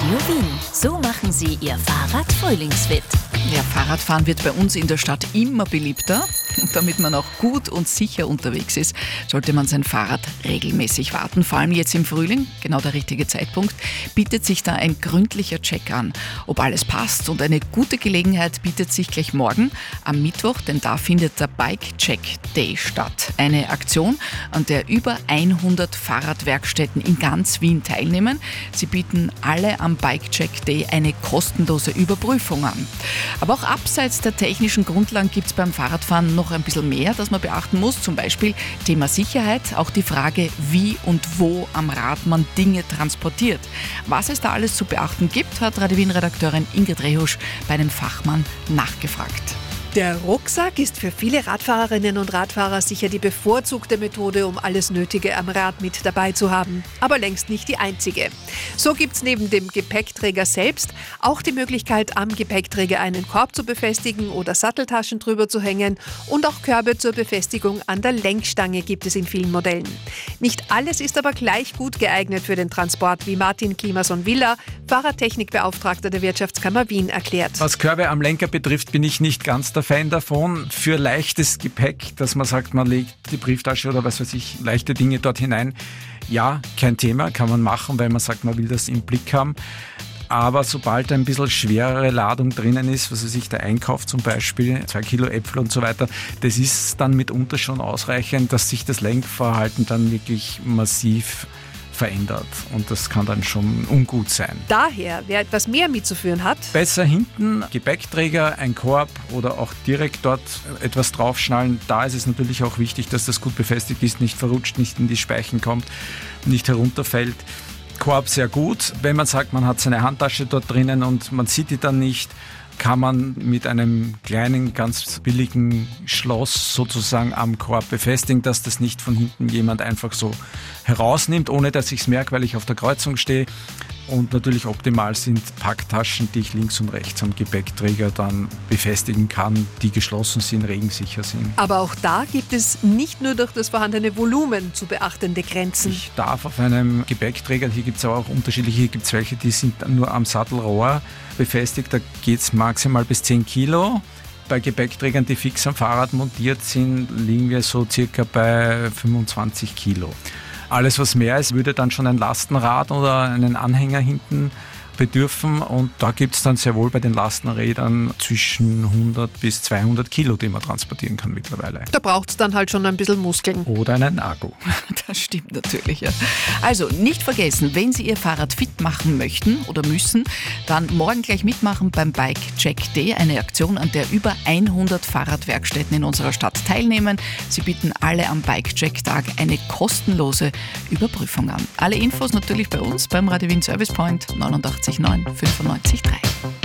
Radio Wien. So machen Sie Ihr Fahrrad frühlingsfit. Ja, Fahrradfahren wird bei uns in der Stadt immer beliebter. Und damit man auch gut und sicher unterwegs ist, sollte man sein Fahrrad regelmäßig warten. Vor allem jetzt im Frühling, genau der richtige Zeitpunkt, bietet sich da ein gründlicher Check an, ob alles passt. Und eine gute Gelegenheit bietet sich gleich morgen am Mittwoch, denn da findet der Bike Check Day statt. Eine Aktion, an der über 100 Fahrradwerkstätten in ganz Wien teilnehmen. Sie bieten alle am Bike Check Day eine kostenlose Überprüfung an. Aber auch abseits der technischen Grundlagen gibt es beim Fahrradfahren noch ein bisschen mehr, das man beachten muss. Zum Beispiel Thema Sicherheit, auch die Frage, wie und wo am Rad man Dinge transportiert. Was es da alles zu beachten gibt, hat Radio Wien-Redakteurin Ingrid Rehusch bei einem Fachmann nachgefragt. Der Rucksack ist für viele Radfahrerinnen und Radfahrer sicher die bevorzugte Methode, um alles Nötige am Rad mit dabei zu haben. Aber längst nicht die einzige. So gibt es neben dem Gepäckträger selbst auch die Möglichkeit, am Gepäckträger einen Korb zu befestigen oder Satteltaschen drüber zu hängen. Und auch Körbe zur Befestigung an der Lenkstange gibt es in vielen Modellen. Nicht alles ist aber gleich gut geeignet für den Transport, wie Martin Klimason-Villa, Fahrradtechnikbeauftragter der Wirtschaftskammer Wien, erklärt. Was Körbe am Lenker betrifft, bin ich nicht ganz der Fan davon. Für leichtes Gepäck, dass man sagt, man legt die Brieftasche oder was weiß ich, leichte Dinge dort hinein. Ja, kein Thema, kann man machen, weil man sagt, man will das im Blick haben. Aber sobald ein bisschen schwerere Ladung drinnen ist, was weiß ich, der Einkauf zum Beispiel, 2 Kilo Äpfel und so weiter, das ist dann mitunter schon ausreichend, dass sich das Lenkverhalten dann wirklich massiv verändert. Und das kann dann schon ungut sein. Daher, wer etwas mehr mitzuführen hat, besser hinten Gepäckträger, ein Korb oder auch direkt dort etwas draufschnallen. Da ist es natürlich auch wichtig, dass das gut befestigt ist, nicht verrutscht, nicht in die Speichen kommt, nicht herunterfällt. Korb sehr gut. Wenn man sagt, man hat seine Handtasche dort drinnen und man sieht die dann nicht, kann man mit einem kleinen, ganz billigen Schloss sozusagen am Korb befestigen, dass das nicht von hinten jemand einfach so herausnimmt, ohne dass ich es merke, weil ich auf der Kreuzung stehe. Und natürlich optimal sind Packtaschen, die ich links und rechts am Gepäckträger dann befestigen kann, die geschlossen sind, regensicher sind. Aber auch da gibt es nicht nur durch das vorhandene Volumen zu beachtende Grenzen. Ich darf auf einem Gepäckträger, hier gibt es auch unterschiedliche, hier gibt es welche, die sind nur am Sattelrohr befestigt, da geht es maximal bis 10 Kilo. Bei Gepäckträgern, die fix am Fahrrad montiert sind, liegen wir so circa bei 25 Kilo. Alles, was mehr ist, würde dann schon ein Lastenrad oder einen Anhänger hinten bedürfen. Und da gibt es dann sehr wohl bei den Lastenrädern zwischen 100 bis 200 Kilo, die man transportieren kann mittlerweile. Da braucht es dann halt schon ein bisschen Muskeln. Oder einen Akku. Das stimmt natürlich, ja. Also nicht vergessen, wenn Sie Ihr Fahrrad fit machen möchten oder müssen, dann morgen gleich mitmachen beim Bike Check Day, eine Aktion, an der über 100 Fahrradwerkstätten in unserer Stadt teilnehmen. Sie bieten alle am Bike Check Tag eine kostenlose Überprüfung an. Alle Infos natürlich bei uns beim Radio Wien Service Point 89 9 95 3.